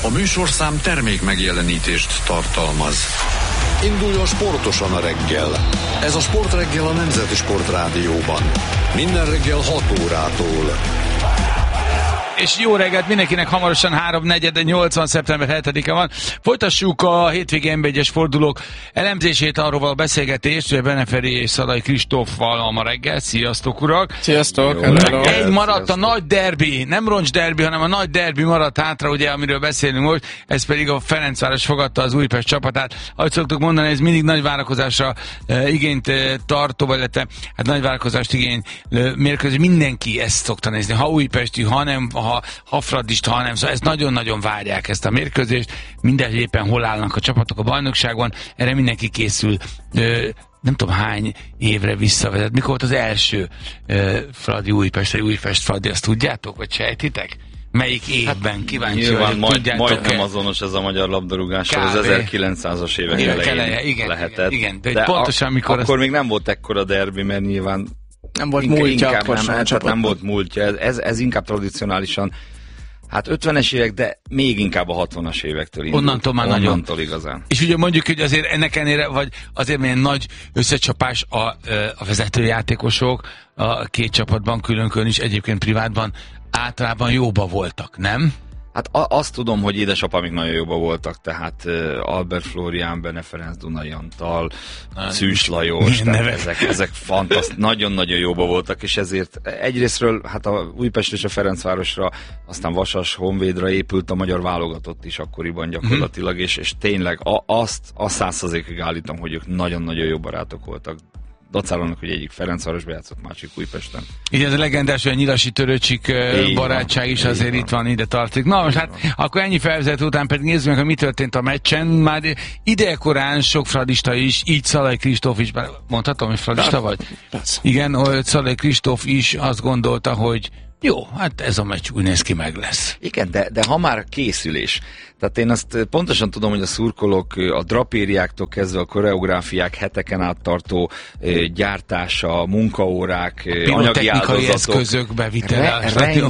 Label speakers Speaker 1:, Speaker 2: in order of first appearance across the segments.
Speaker 1: A műsorszám termék megjelenítést tartalmaz. Induljon sportosan a reggel. Ez a Sportreggel a Nemzeti Sportrádióban. Minden reggel 6 órától.
Speaker 2: És jó reggelt mindenkinek, hamarosan 3/4, szeptember 7-e van. Folytassuk a hétvégi NB1-es fordulók elemzését, arról a beszélgetést, hogy Beneferi és Szalai Kristóffal ma reggel. Sziasztok, urak!
Speaker 3: Sziasztok!
Speaker 2: Egy maradt a nagy derbi, nem roncs derbi, hanem a nagy derbi maradt hátra, ugye, amiről beszélünk most, ez pedig a Ferencváros fogadta az Újpest csapatát. Ahogy szoktuk mondani, ez mindig nagy várakozásra igényt tartó, vagy hát nagy várakozást igény mérkőzés. Mindenki ezt szokta nézni, ha újpesti, ha nem, ha fradista, hanem szóval ezt nagyon-nagyon várják, ezt a mérkőzést, mindenképpen hol állnak a csapatok a bajnokságon, erre mindenki készül, nem tudom hány évre visszavezet. Mikor volt az első Fradi Újpest, vagy Újpest Fradi, azt tudjátok, vagy sejtitek? Melyik évben? Kíváncsi vagyok, tudjátok-e?
Speaker 4: Majdnem azonos ez a magyar labdarúgással, az 1900-as évek elején lehetett.
Speaker 2: Igen, de pontosan mikor
Speaker 4: akkor még nem volt ekkora derbi, mert nyilván
Speaker 3: nem volt múltja,
Speaker 4: nem volt múltja. Ez inkább tradicionálisan, hát 50-es évek, de még inkább a 60-as évektől indult. Onnantól igazán.
Speaker 2: És ugye mondjuk, hogy azért ennek ellenére, vagy azért milyen nagy összecsapás a vezetőjátékosok a két csapatban, külön is, egyébként privátban általában jóba voltak, nem?
Speaker 4: Hát azt tudom, hogy édesapámik nagyon jóba voltak, tehát Albert Flórián, Bene Ferenc, Dunai Antal, Szűs Lajos, ezek fantasztikus, nagyon-nagyon jóba voltak, és ezért egyrésztről hát a Újpest és a Ferencvárosra, aztán Vasas, Honvédra épült a magyar válogatott is akkoriban gyakorlatilag, és tényleg azt 100%-ig állítom, hogy ők nagyon-nagyon jó barátok voltak. Dacálanak, hogy egyik Ferencvárosba játszott, másik Újpesten.
Speaker 2: Igen, ez a legendás, hogy a Nyilasi Törőcsik barátság is azért itt van, ide tartozik. Na most hát akkor ennyi felvezető után pedig nézzük meg, hogy mi történt a meccsen. Már idejekorán sok fradista is, így Szalai Kristóf is, mondhatom, hogy fradista vagy? Igen, Szalai Kristóf is azt gondolta, hogy jó, hát ez a meccs úgy néz ki, meg lesz.
Speaker 4: Igen, de ha már készülés. Tehát én azt pontosan tudom, hogy a szurkolók a drapériáktól kezdve a koreográfiák heteken át tartó gyártása, munkaórák, anyagi áldozatok.
Speaker 2: Eszközök bevitele.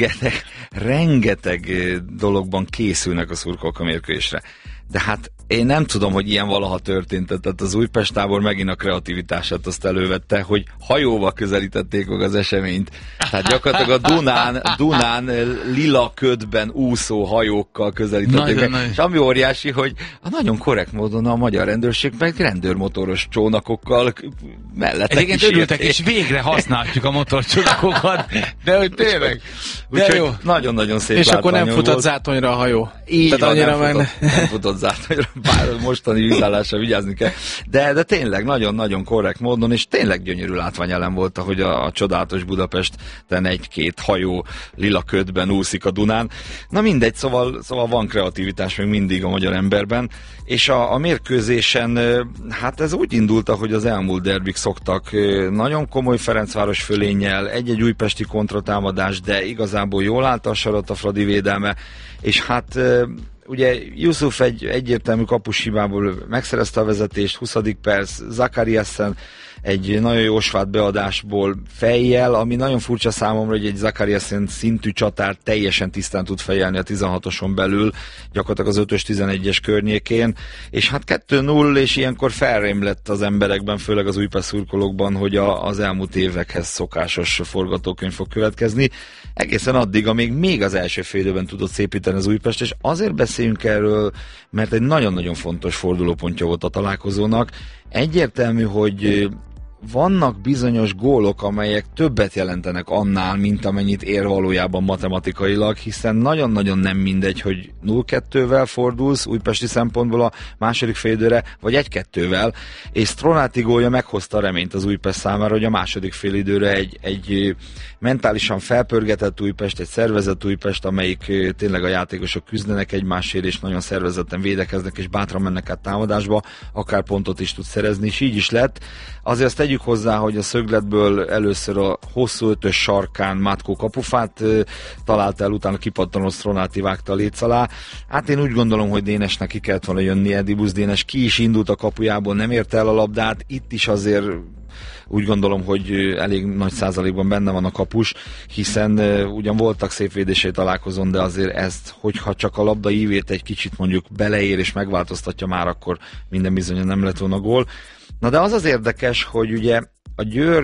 Speaker 4: Rengeteg dologban készülnek a szurkolók a mérkőzésre. De hát én nem tudom, hogy ilyen valaha történt, tehát az Újpest tábor megint a kreativitását azt elővette, hogy hajóval közelítették meg az eseményt. Tehát gyakorlatilag a Dunán lila ködben úszó hajókkal közelítették meg. És ami óriási, hogy a nagyon korrekt módon a magyar rendőrség meg rendőrmotoros csónakokkal mellette
Speaker 2: egyébként örültek, és végre használjuk a motorcsónakokat, de hogy tényleg.
Speaker 4: Úgyhogy nagyon-nagyon szép.
Speaker 3: És akkor nem futott zátonyra a hajó.
Speaker 4: Így van, nem futott zátonyra, bár mostani vízállásra vigyázni kell. De tényleg nagyon-nagyon korrekt módon, és tényleg gyönyörű látványelem volt, ahogy a csodálatos Budapesten egy-két hajó lila ködben úszik a Dunán. Na mindegy, szóval van kreativitás még mindig a magyar emberben, és a mérkőzésen, hát ez úgy indult, ahogy az elmúlt derbik szoktak, nagyon komoly Ferencváros fölénnyel, egy-egy újpesti kontratámadás, de igazából jól állt a sarat a Fradi védelme, és hát ugye Yusuf egy egyértelmű kapushibából megszerezte a vezetést, 20. perc, Zakariasen egy nagyon jó svát beadásból fejjel, ami nagyon furcsa számomra, hogy egy Zakariasen szintű csatár teljesen tisztán tud fejelni a 16-oson belül, gyakorlatilag az 5-ös 11-es környékén, és hát 2-0, és ilyenkor felrém lett az emberekben, főleg az Újpest szurkolókban, hogy az elmúlt évekhez szokásos forgatókönyv fog következni. Egészen addig, amíg még az első fél időben tudott szépíteni az Újpest, és azért beszéljünk erről, mert egy nagyon-nagyon fontos fordulópontja volt a találkozónak. Egyértelmű, hogy vannak bizonyos gólok, amelyek többet jelentenek annál, mint amennyit ér valójában matematikailag, hiszen nagyon-nagyon nem mindegy, hogy 0-2-vel fordulsz újpesti szempontból a második félidőre, vagy 1-2-vel, és Stronati gólja meghozta a reményt az Újpest számára, hogy a második félidőre egy mentálisan felpörgetett Újpest, egy szervezett Újpest, amelyik tényleg a játékosok küzdenek egymásért, és nagyon szervezetten védekeznek, és bátran mennek át támadásba, akár pontot is tud szerezni, és így is lett. Azért azt tegyük hozzá, hogy a szögletből először a hosszú ötös sarkán Mátkó kapufát talált el, utána kipattanó Stronati vágta a léc alá. Hát én úgy gondolom, hogy Dénesnek ki kellett volna jönnie, Dibusz Dénes ki is indult a kapujából, nem érte el a labdát, itt is azért úgy gondolom, hogy elég nagy százalékban benne van a kapus, hiszen ugyan voltak szép védései találkozón, de azért ezt, hogyha csak a labda ívét egy kicsit mondjuk beleér és megváltoztatja már, akkor minden bizonyan nem lett volna gól. Na de az érdekes, hogy ugye a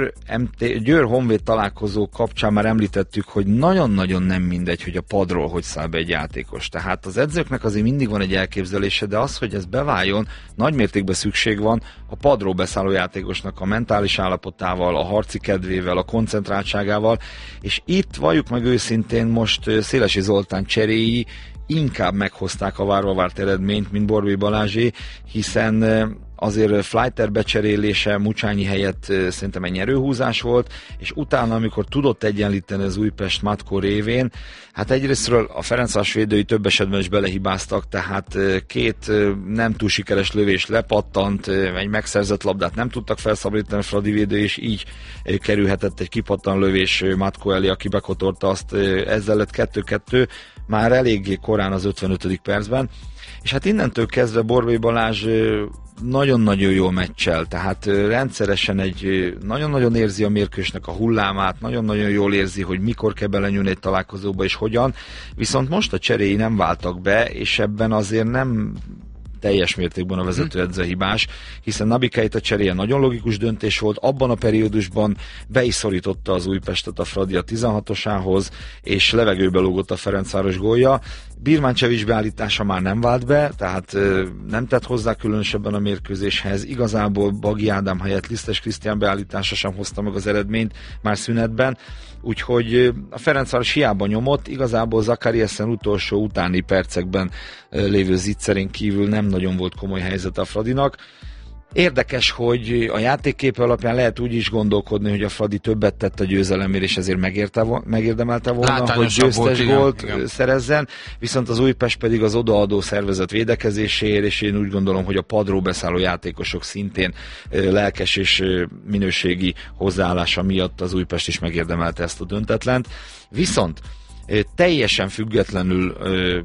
Speaker 4: Győr-Honvéd találkozó kapcsán már említettük, hogy nagyon-nagyon nem mindegy, hogy a padról hogy száll be egy játékos. Tehát az edzőknek azért mindig van egy elképzelése, de az, hogy ez beváljon, nagymértékben szükség van a padról beszálló játékosnak a mentális állapotával, a harci kedvével, a koncentráltságával, és itt valljuk meg őszintén most Szélesi Zoltán cseréi inkább meghozták a várva várt eredményt, mint Borbély Balázsé, hiszen azért Fleiter becserélése Mucsányi helyett szerintem egy nyerőhúzás volt, és utána, amikor tudott egyenlíteni az Újpest Matkó révén, hát egyrésztről a Ferencváros védői több esetben is belehibáztak, tehát két nem túl sikeres lövés lepattant, egy megszerzett labdát nem tudtak felszabadítani a Fradi védő, és így kerülhetett egy kipattan lövés Matkó elé, aki bekotorta azt, ezzel lett 2-2, már eléggé korán az 55. percben, és hát innentől kezdve Borbély Balázs nagyon-nagyon jól meccsel, tehát rendszeresen nagyon-nagyon érzi a mérkőzésnek a hullámát, nagyon-nagyon jól érzi, hogy mikor kell belenyúlni egy találkozóba és hogyan, viszont most a cseréi nem váltak be, és ebben azért nem teljes mértékben a vezetőedző hibás, hiszen Nabi Keita cseréje nagyon logikus döntés volt, abban a periódusban be is szorította az Újpestet a Fradi a 16-osához, és levegőbe lógott a Ferencváros gólja. Birmancevic beállítása már nem vált be, tehát nem tett hozzá különösebben a mérkőzéshez. Igazából Bagi Ádám helyett Lisztes Krisztián beállítása sem hozta meg az eredményt már szünetben, úgyhogy a Ferencváros hiába nyomott, igazából Zakariasen utolsó utáni percekben lévő zicserén kívül nem nagyon volt komoly helyzet a Fradinak. Érdekes, hogy a játékkép alapján lehet úgy is gondolkodni, hogy a Fradi többet tett a győzelemért, és ezért megérdemelte volna, hogy győztes gólt szerezzen, viszont az Újpest pedig az odaadó szervezet védekezéséért, és én úgy gondolom, hogy a padról beszálló játékosok szintén lelkes és minőségi hozzáállása miatt az Újpest is megérdemelte ezt a döntetlent. Viszont teljesen függetlenül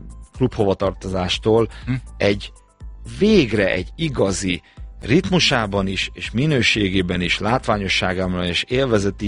Speaker 4: klubhovatartozástól végre egy igazi ritmusában is, és minőségében is, látványosságában és élvezeti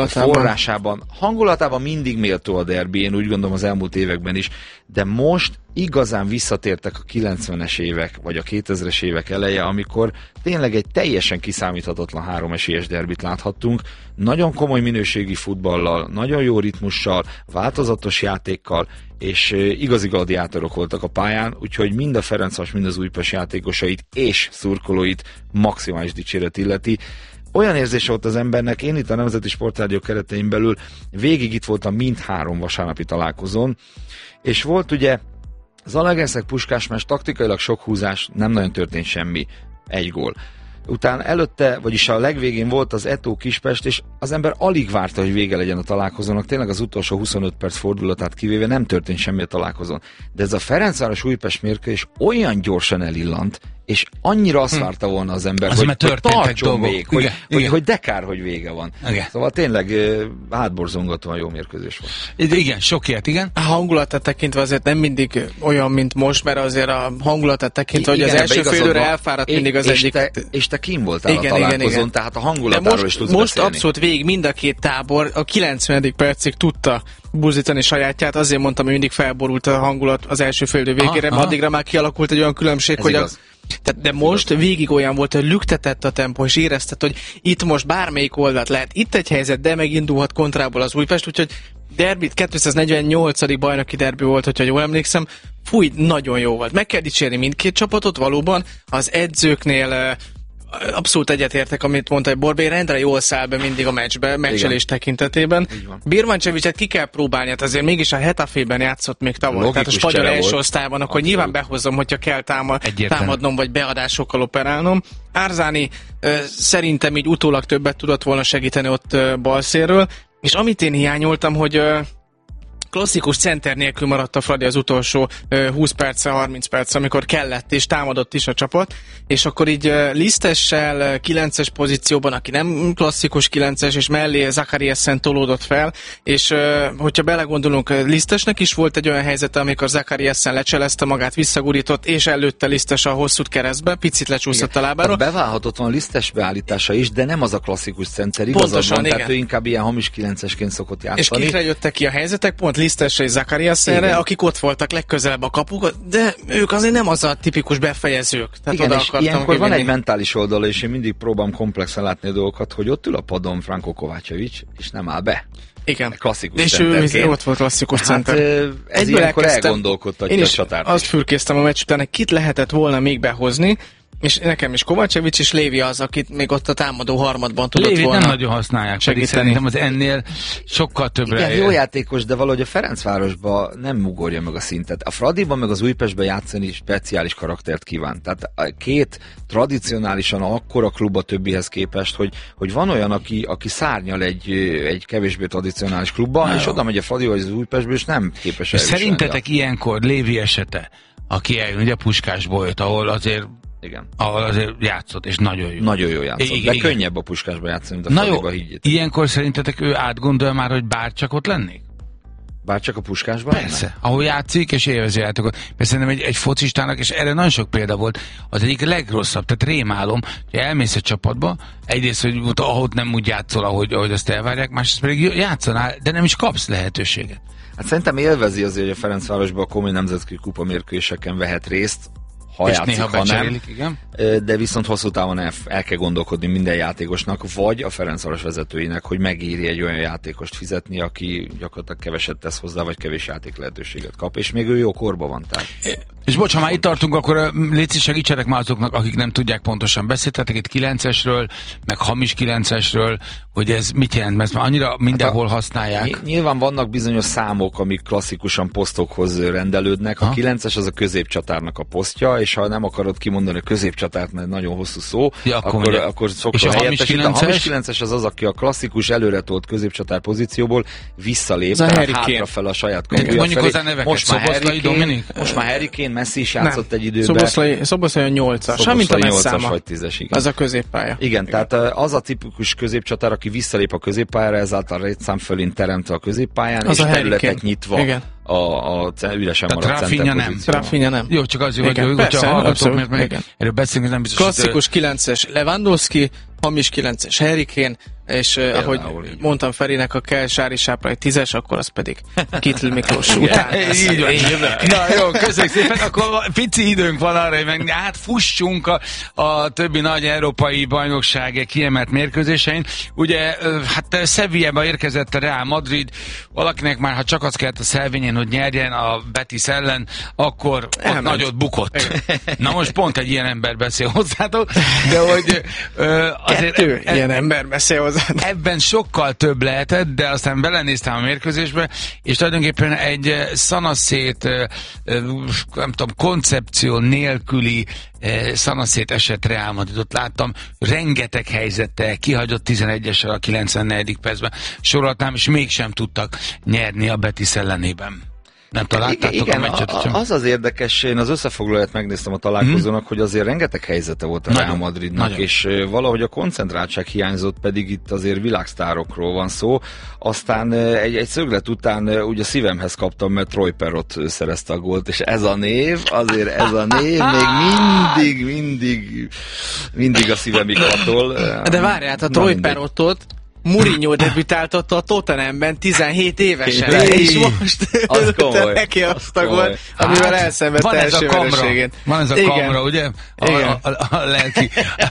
Speaker 4: hangulatában mindig méltó a derbi, én úgy gondolom az elmúlt években is, de most igazán visszatértek a 90-es évek, vagy a 2000-es évek eleje, amikor tényleg egy teljesen kiszámíthatatlan 3 esélyes derbit láthattunk, nagyon komoly minőségi futballal, nagyon jó ritmussal, változatos játékkal, és igazi gladiátorok voltak a pályán, úgyhogy mind a Ferencváros, mind az Újpest játékosait és szurkolóit maximális dicséret illeti. Olyan érzés volt az embernek, én itt a Nemzeti Sportrádió keretein belül végig itt voltam mindhárom vasárnapi találkozón, és volt ugye Zalaegerszeg Puskás meccs, taktikailag sok húzás, nem nagyon történt semmi, 1 gól. Utána előtte, vagyis a legvégén volt az Eto Kispest, és az ember alig várta, hogy vége legyen a találkozónak. Tényleg az utolsó 25 perc fordulatát kivéve nem történt semmi a találkozón. De ez a Ferencváros Újpest mérkőzés olyan gyorsan elillant, és annyira azt várta volna az ember, hogy tartson még, hogy de kár, hogy vége van. Igen. Szóval tényleg hátborzongatóan jó mérkőzés volt.
Speaker 2: Igen, sokért, igen.
Speaker 3: A hangulatát tekintve azért nem mindig olyan, mint most, mert azért a hangulatát tekintve, hogy az első félőre elfáradt mindig az egyik.
Speaker 4: És te kim voltál a találkozón, tehát a hangulatáról is tudsz
Speaker 3: most
Speaker 4: beszélni.
Speaker 3: Abszolút végig mind a két tábor a 90. percig tudta buzdítani sajátját, azért mondtam, hogy mindig felborult a hangulat az első félidő végére, mert addigra már kialakult egy olyan különbség,
Speaker 4: ez
Speaker 3: hogy
Speaker 4: igaz.
Speaker 3: De most végig olyan volt, hogy lüktetett a tempó, és érezted, hogy itt most bármelyik oldalt lehet. Itt egy helyzet, de megindulhat kontrából az Újpest, úgyhogy derbit 248. bajnoki derbi volt, hogyha jól emlékszem. Fúj, nagyon jó volt. Meg kell dicsérni mindkét csapatot, valóban az edzőknél abszolút egyetértek, amit mondta, hogy Borbély rendre jól száll be mindig a meccsbe, meccselés tekintetében. Birmancsevicet ki kell próbálni, hát azért mégis a Hetafében játszott még tavaly, tehát a spanyol első osztályban, akkor nyilván behozom, hogyha kell támadnom, vagy beadásokkal operálnom. Árzáni szerintem így utólag többet tudott volna segíteni ott balszélről, és amit én hiányoltam, hogy klasszikus center nélkül maradt a Fradi az utolsó 20 perce, 30 perce, amikor kellett, és támadott is a csapat, és akkor így Lisztessel 9-es pozícióban, aki nem klasszikus 9-es, és mellé Zakariasen tolódott fel, és hogyha belegondolunk, Lisztesnek is volt egy olyan helyzete, amikor Zakariasen lecselezte magát, visszagurított, és előtte Lisztes a hosszú keresztbe, picit lecsúszott a lábáról.
Speaker 4: Beválhatott van Lisztes beállítása is, de nem az a klasszikus center,
Speaker 3: Pontosan,
Speaker 4: tehát ő inkább ilyen hamis 9-esként szokott játszani.
Speaker 3: És kikre jöttek ki a helyzetek? Pont Lisztesre és Zakariasenre, akik ott voltak legközelebb a kapuk, de ők azért nem az a tipikus befejezők. Tehát
Speaker 4: igen, és ilyenkor van egy
Speaker 3: mentális
Speaker 4: mentális oldala, és én mindig próbálom komplexen látni a dolgokat, hogy ott ül a padon Franko Kovácsevics, és nem áll be.
Speaker 3: Igen.
Speaker 4: Klasszikus
Speaker 3: és ő ott volt klasszikus center.
Speaker 4: Ez ilyenkor elgondolkodtatja a csatárt.
Speaker 3: Azt fürkésztem a meccs után, kit lehetett volna még behozni, és nekem is Kovácsevics és Lévi az, akit még ott a támadó harmadban tudott
Speaker 2: Lévit
Speaker 3: volna
Speaker 2: nem nagyon használják, pedig szerintem az ennél sokkal többre.
Speaker 4: Igen, jó játékos, de valahogy a Ferencvárosban nem ugorja meg a szintet. A Fradiban meg az Újpestben játszani speciális karaktert kíván. Tehát két tradicionálisan akkora klub a többihez képest, hogy van olyan, aki szárnyal egy kevésbé tradicionális klubban, és oda megy a Fradi vagy az Újpestből, és nem képes elviselni.
Speaker 2: Szerintetek ilyenkor Lévi esete, aki eljön, ugye Puskásból jött, ahol azért játszott, és nagyon jó.
Speaker 4: Nagyon jó játszott, de könnyebb a Puskásba játszani, mint a Fradiba, higgyétek.
Speaker 2: Ilyenkor szerintetek ő átgondolja már, hogy bárcsak ott lennék?
Speaker 4: Bárcsak a Puskásban?
Speaker 2: Persze, lenne? Ahol játszik és élvezi a játékot. Persze szerintem egy focistának, és erre nagyon sok példa volt, az egyik legrosszabb, tehát rémálom, hogy elmész egy csapatba, egyrészt, hogy ahol nem úgy játszol, ahogy azt elvárják, másrészt pedig játszanál, de nem is kapsz lehetőséget.
Speaker 4: Hát szerintem élvezi azért, hogy a Ferencvárosban a komoly nemzetközi kupa mérkőzéseken vehet részt, ha
Speaker 2: és
Speaker 4: játszik,
Speaker 2: néha
Speaker 4: nem,
Speaker 2: igen.
Speaker 4: De viszont hosszú távon el kell gondolkodni minden játékosnak, vagy a Ferencváros vezetőinek, hogy megéri egy olyan játékost fizetni, aki gyakorlatilag keveset tesz hozzá, vagy kevés játék lehetőséget kap, és még ő jó korban van. Tehát.
Speaker 2: És bocs, ha már itt tartunk, akkor légy segítsenek már azoknak, akik nem tudják pontosan. Beszéltetek itt 9-esről, meg hamis 9-esről, hogy ez mit jelent, mert már annyira mindenhol használják.
Speaker 4: Nyilván vannak bizonyos számok, amik klasszikusan posztokhoz rendelődnek. A 9-es az a középcsatárnak a posztja, és ha nem akarod kimondani a középcsatárt, mert nagyon hosszú szó,
Speaker 2: ja,
Speaker 4: akkor szokta helyettesíteni. A hamis 9-es az, aki a klasszikus előretolt középcsatár pozícióból visszalép, tehát hátrafel a saját kapuja felé. Most már Harry Kane, Messi is játszott egy időben.
Speaker 3: Szoboszlai a 8-as, mint a Messzáma.
Speaker 4: Vagy 10-es, igen.
Speaker 3: Az a középpálya.
Speaker 4: Igen, tehát az a tipikus középcsatár, aki visszalép a középpályára, ezáltal létszám fölén teremtve a középpályán, és területet nyitva a üresen maradt center
Speaker 3: Rafinha nem.
Speaker 2: Jó, csak az jó, hogy hallgatok, mert erről beszélünk, nem biztos.
Speaker 3: Klasszikus 9-es Lewandowski, hamis 9-es Harry Kane, és ahogy mondtam Ferinek, a kell Sári Sáprai 10-es, akkor az pedig Kitl Miklós után.
Speaker 2: Így van. Na jó, köszönjük szépen, akkor pici időnk van arra, hogy átfussunk a többi nagy európai bajnokság kiemelt mérkőzésein. Ugye, hát Sevillában érkezett a Real Madrid, valakinek már, ha csak az kellett a Szelvényen, hogy nyerjen a Betis ellen, akkor ott nagyot bukott. Na most pont egy ilyen ember beszél hozzátok, de hogy azért...
Speaker 3: ilyen ember beszél hozzá.
Speaker 2: Ebben sokkal több lehetett, de aztán belenéztem a mérkőzésbe, és tulajdonképpen egy szanaszét, nem tudom, koncepció nélküli szanaszét eset Real Madridot láttam, rengeteg helyzettel, kihagyott 11-essel a 94. percben sorolhatnám, és mégsem tudtak nyerni a Betis ellenében. Nem találtátok a meccset?
Speaker 4: Az érdekes, én az összefoglalóját megnéztem a találkozónak, hogy azért rengeteg helyzete volt a Real Madridnak, és valahogy a koncentráltság hiányzott, pedig itt azért világsztárokról van szó. Aztán egy szöglet után ugye szívemhez kaptam, mert Troy Perrot szerezte a gólt, és ez a név még mindig a szívemig hatol.
Speaker 3: De várjál, a Troy Perrotot Mourinho debütáltatta a Tottenhamben 17 évesen, és most neki azt a gólt, amivel elszenvedte első vereségét.
Speaker 2: Van ez a kamra, ugye? A lelki...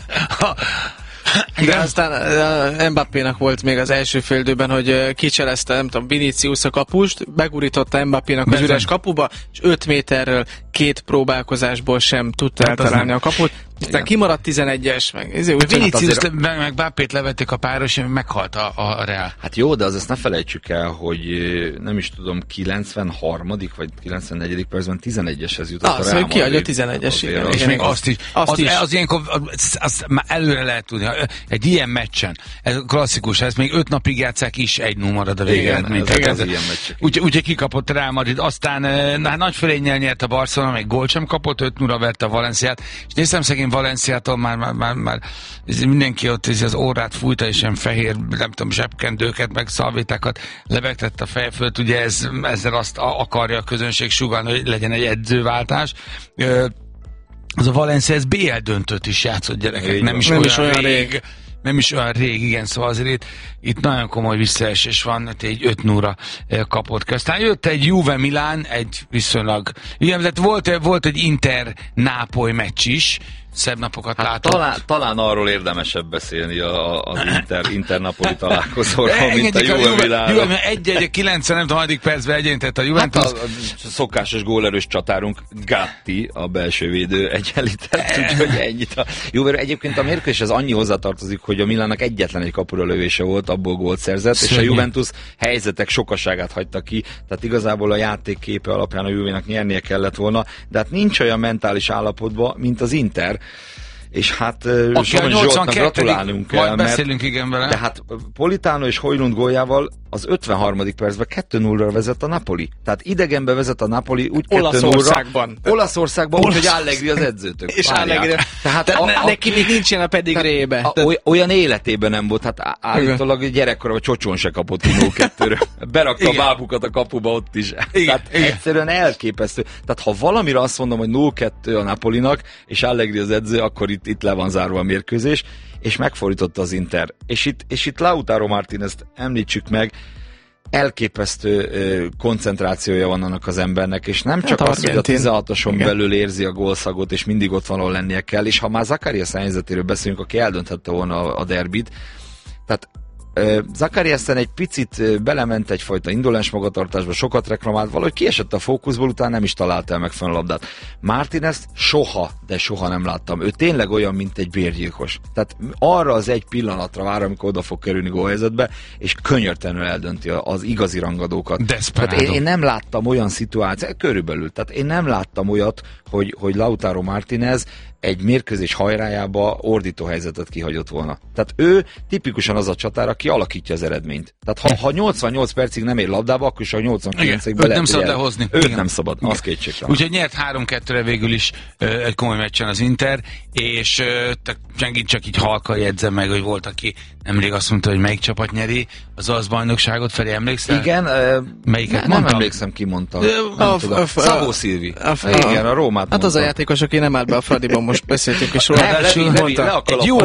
Speaker 3: De aztán Mbappénak volt még az első féldőben, hogy kicselezte, nem tudom, Vinicius a kapust, begurította Mbappénak az üres kapuba, és 5 méterről 2 próbálkozásból sem tudta eltalálni a kaput. Aztán kimaradt 11-es, meg
Speaker 2: Vinicius meg Mbappét levették a páros, és meghalt a Real.
Speaker 4: Hát jó, de azt ne felejtsük el, hogy nem is tudom, 93. vagy 94. percben 11-eshez jutott a Real
Speaker 3: Madrid. Kiadja 11-es, igen.
Speaker 2: És még azt is. Az ilyenkor, azt már előre lehet tudni. Egy ilyen meccsen, ez klasszikus, ez még 5 napig játsszák is, 1-0 marad a végeredmény. Úgyhogy kikapott a Real Madrid. Aztán nagy fölénnyel nyert a Barcelona, még gólt sem kapott, 5-0-ra verte a Valenciát, és néztem szegény Valenciától már mindenki ott az órát fújta, és ilyen fehér, nem tudom, zsebkendőket, meg szalvétákat lebegtett a fej fölött, ugye ezzel azt akarja a közönség sugallni, hogy legyen egy edzőváltás. Az a Valencia, ez BL döntőt is játszott, gyerekek, nem is olyan rég. Nem is olyan rég, igen, szóval azért itt nagyon komoly visszaesés van, egy 5-0-ra kapott ki. Aztán jött egy Juve Milán, egy viszonylag, igen, volt egy Inter-Nápoly meccs is, szebb napokat látott.
Speaker 4: Talán arról érdemesebb beszélni az Inter-Napoli találkozóról, mint a Juve Milánról.
Speaker 2: 1-1-90, nem tudom, percben egyenített a Juventus.
Speaker 4: Hát a szokásos gólerős csatárunk Gatti, a belső védő egyenlített, úgyhogy ennyit a Juve. Egyébként a mérkőzés az annyi hozzátartozik, hogy a Milánnak egyetlen egy kapura lövése volt, abból gólt szerzett, és a Juventus helyzetek sokaságát hagyta ki, tehát igazából a játék képe alapján a Juvénak nyernie kellett volna, de hát nincs olyan mentális állapotban, mint az Inter, és hát Somogyi Zsoltnak gratulálnunk kell,
Speaker 2: beszélünk, igen, vele.
Speaker 4: De hát Politano és Højlund góljával az 53. percben 2-0-ra vezet a Napoli. Tehát idegenbe vezet a Napoli úgy 2-0-ra. Olaszországban, úgyhogy Allegri az edzőtök.
Speaker 3: És Allegri. Tehát neki még nincsen a pedigrébe.
Speaker 4: Olyan életében nem volt, hát állítólag gyerekkorban csocson se kapott ki 0-2-ről. Berakta a bábukat a kapuba ott is. Tehát egyszerűen elképesztő. Tehát ha valamire azt mondom, hogy 0-2 a Napolinak, és Allegri az edző, akkor itt le van zárva a mérkőzés, és megfordította az Inter. És itt Lautaro Martínez-t említsük meg, elképesztő koncentrációja van annak az embernek, és nem csak az, hogy a 16-oson belül érzi a gólszagot, és mindig ott van, ahol lennie kell, és ha már Zacharias helyzetéről beszélünk, aki eldönthette volna a derbit, tehát Zachariasen egy picit belement egyfajta indolens magatartásba, sokat reklamált, valahogy kiesett a fókuszból, utána nem is talált el meg fenn a labdát. Martínez soha, de soha nem láttam. Ő tényleg olyan, mint egy bérgyilkos. Tehát arra az egy pillanatra vár, amikor oda fog kerülni gólhelyzetbe, és könyörtelenül eldönti az igazi rangadókat. Tehát én nem láttam olyan szituációt, körülbelül, tehát én nem láttam olyat, hogy Lautaro Martínez egy mérkőzés hajrájába ordító helyzetet kihagyott volna. Tehát ő tipikusan az a csatár, aki alakítja az eredményt. Tehát ha 88 percig nem ér labdába, akkor is a 89-ig
Speaker 2: nem szabad lehozni.
Speaker 4: Őt nem szabad, az kétségtelen.
Speaker 2: Úgyhogy nyert 3-2-re végül is egy komoly meccsen az Inter, és megint csak így halkan jegyzem meg, hogy volt, aki nemrég azt mondta, hogy melyik csapat nyeri az olasz bajnokságot, Feri, emlékszel?
Speaker 4: Igen,
Speaker 2: melyiket
Speaker 4: nem emlékszem, ki mondta. Szabó Szilvi. Igen, a Rómát
Speaker 3: hát az a játékos, aki nem állt be a Fradiban, most beszéltünk is róla.
Speaker 2: Egy jó